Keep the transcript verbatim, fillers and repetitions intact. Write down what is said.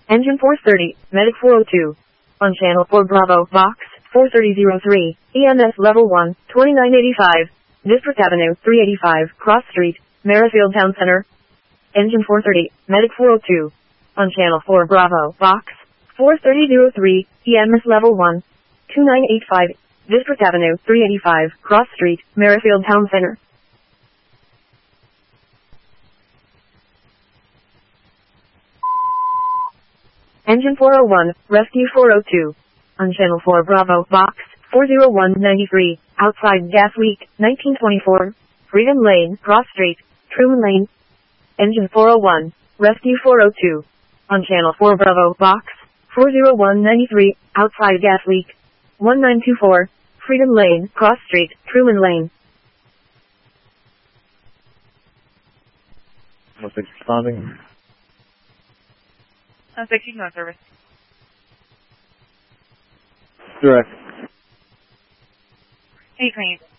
Engine four thirty, Medic four oh two. On channel four Bravo, box four thirty oh three, E M S level one, twenty-nine eighty-five, District Avenue, three eighty-five, Cross Street, Merrifield Town Center. Engine four thirty, Medic four oh two. On channel four Bravo, box four thirty oh three, E M S level one, twenty-nine eighty-five, District Avenue, three eighty-five, Cross Street, Merrifield Town Center. Engine four oh one, Rescue four oh two. On channel four Bravo, box four oh one ninety-three, outside gas leak, nineteen twenty-four, Freedom Lane, Cross Street, Truman Lane. Engine four oh one, Rescue four oh two. On channel four Bravo, box four oh one ninety-three, outside gas leak, nineteen twenty-four, Freedom Lane, Cross Street, Truman Lane. one six responding. one six, you can go on service. Direct. Hey, Queen.